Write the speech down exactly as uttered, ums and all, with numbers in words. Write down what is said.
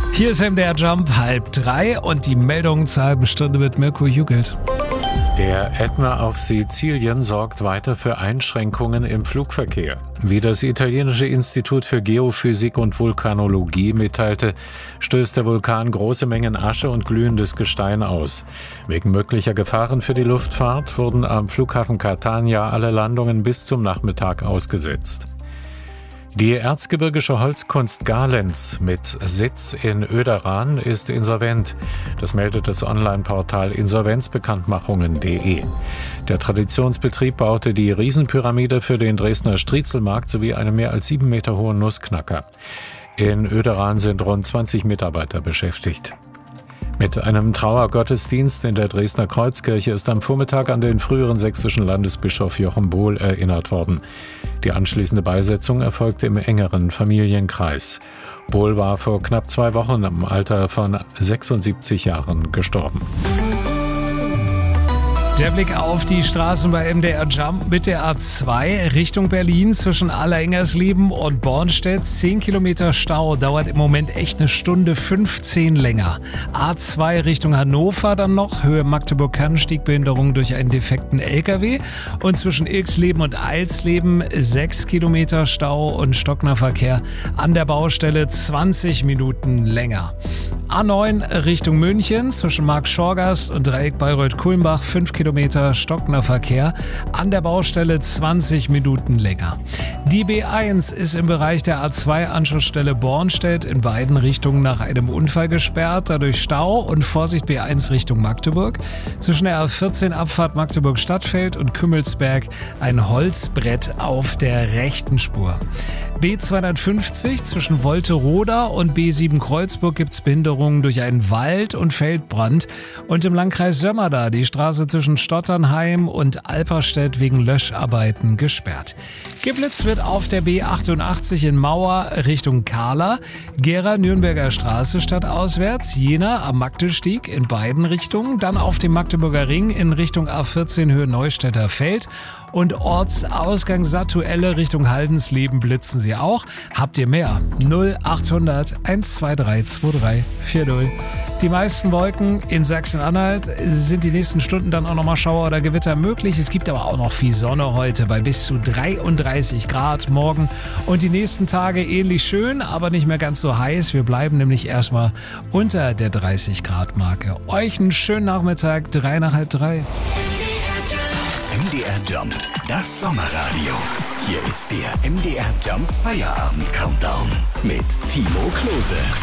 Hier ist M D R Jump, halb drei und die Meldung zur halben Stunde mit Mirko Jugelt. Der Ätna auf Sizilien sorgt weiter für Einschränkungen im Flugverkehr. Wie das italienische Institut für Geophysik und Vulkanologie mitteilte, stößt der Vulkan große Mengen Asche und glühendes Gestein aus. Wegen möglicher Gefahren für die Luftfahrt wurden am Flughafen Catania alle Landungen bis zum Nachmittag ausgesetzt. Die erzgebirgische Holzkunst Galenz mit Sitz in Öderan ist insolvent. Das meldet das Online-Portal insolvenzbekanntmachungen punkt de. Der Traditionsbetrieb baute die Riesenpyramide für den Dresdner Striezelmarkt sowie einen mehr als sieben Meter hohen Nussknacker. In Öderan sind rund zwanzig Mitarbeiter beschäftigt. Mit einem Trauergottesdienst in der Dresdner Kreuzkirche ist am Vormittag an den früheren sächsischen Landesbischof Jochen Bohl erinnert worden. Die anschließende Beisetzung erfolgte im engeren Familienkreis. Bohl war vor knapp zwei Wochen im Alter von sechsundsiebzig Jahren gestorben. Der Blick auf die Straßen bei M D R Jump mit der A zwei Richtung Berlin zwischen Allerengersleben und Bornstedt. zehn Kilometer Stau, dauert im Moment echt eine Stunde fünfzehn länger. A zwei Richtung Hannover dann noch, Höhe Magdeburg-Kannenstieg, Behinderung durch einen defekten L K W. Und zwischen Ilksleben und Eilsleben sechs Kilometer Stau und stockender Verkehr. An der Baustelle zwanzig Minuten länger. A neun Richtung München zwischen Markt-Schorgast und Dreieck Bayreuth-Kulmbach fünf Kilometer stockender Verkehr. An der Baustelle zwanzig Minuten länger. Die B eins ist im Bereich der A zwei Anschlussstelle Bornstedt in beiden Richtungen nach einem Unfall gesperrt. Dadurch Stau und Vorsicht B eins Richtung Magdeburg. Zwischen der A vierzehn Abfahrt Magdeburg-Stadtfeld und Kümmelsberg ein Holzbrett auf der rechten Spur. B zweihundertfünfzig zwischen Wolteroda und B sieben Kreuzburg gibt's Behinderungen durch einen Wald- und Feldbrand. Und im Landkreis Sömmerda die Straße zwischen Stotternheim und Alperstedt wegen Löscharbeiten gesperrt. Geblitzt wird auf der B achtundachtzig in Mauer Richtung Kahla, Gera Nürnberger Straße stadtauswärts, Jena am Magdestieg in beiden Richtungen, dann auf dem Magdeburger Ring in Richtung A vierzehn Höhe Neustädter Feld und Ortsausgang Satuelle Richtung Haldensleben blitzen sie auch. Habt ihr mehr? null achthundert eins zwei drei zwei drei vier null. Die meisten Wolken in Sachsen-Anhalt sind die nächsten Stunden dann auch nochmal Schauer oder Gewitter möglich. Es gibt aber auch noch viel Sonne heute bei bis zu dreiunddreißig Grad morgen. Und die nächsten Tage ähnlich schön, aber nicht mehr ganz so heiß. Wir bleiben nämlich erstmal unter der dreißig Grad Marke. Euch einen schönen Nachmittag, drei nach halb drei. M D R Jump, das Sommerradio. Hier ist der M D R Jump Feierabend Countdown mit Timo Klose.